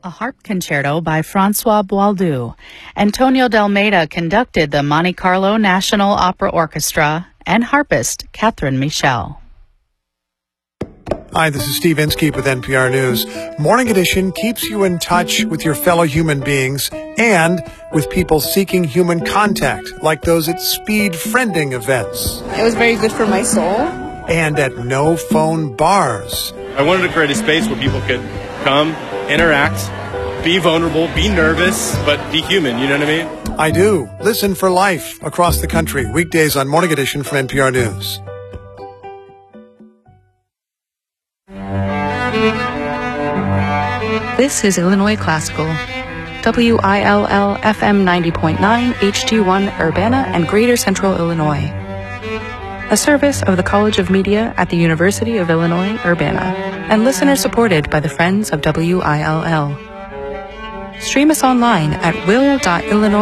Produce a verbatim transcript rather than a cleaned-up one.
A harp concerto by Francois Boieldieu. Antonio de Almeida conducted the Monte Carlo National Opera Orchestra, and harpist Catherine Michel. Hi, this is Steve Inskeep with N P R News. Morning Edition keeps you in touch with your fellow human beings and with people seeking human contact, like those at speed friending events. It was very good for my soul. And at no phone bars. I wanted to create a space where people could come, interact, be vulnerable, be nervous, but be human, you know what I mean? I do. Listen for Life across the country, weekdays on Morning Edition from N P R News. This is Illinois Classical. W I L L F M ninety point nine H D one Urbana and Greater Central Illinois. A service of the College of Media at the University of Illinois, Urbana, and listener supported by the Friends of W I L L. Stream us online at will dot illinois